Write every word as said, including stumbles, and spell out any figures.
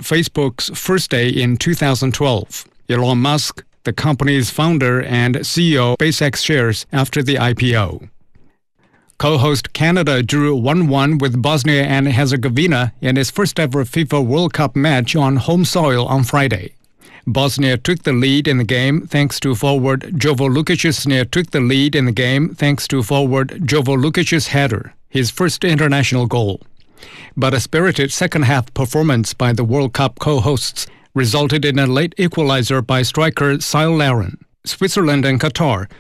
Facebook's first day in two thousand twelve. Elon Musk, the company's founder and C E O, SpaceX shares after the I P O. Co-host Canada drew one one with Bosnia and Herzegovina in its first-ever FIFA World Cup match on home soil on Friday. Bosnia took the lead in the game thanks to forward Jovo Lukic's Bosnia took the lead in the game thanks to forward Jovo Lukic's header, his first international goal. But a spirited second-half performance by the World Cup co-hosts resulted in a late equalizer by striker Cyle Larin. Switzerland and Qatar